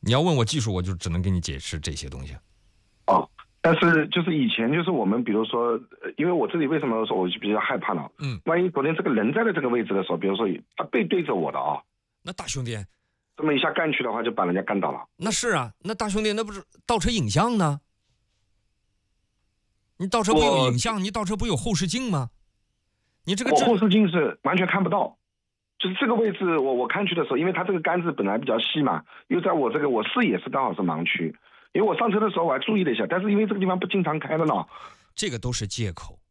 你要问我技术，我就只能给你解释这些东西。 哦，但是就是以前就是我们比如说，因为我这里为什么说我就比较害怕呢？万一昨天这个人在的这个位置的时候，比如说他背对着我的啊， 那大兄弟这么一下干去的话，就把人家干倒了。 那是啊，那大兄弟那不是倒车影像呢？你倒车不有影像？你倒车不有后视镜吗？你这个我后视镜是完全看不到，就是这个位置我看去的时候，因为它这个杆子本来比较细嘛，又在我这个我视野是刚好是盲区，因为我上车的时候我还注意了一下，但是因为这个地方不经常开的呢， 这个都是借口。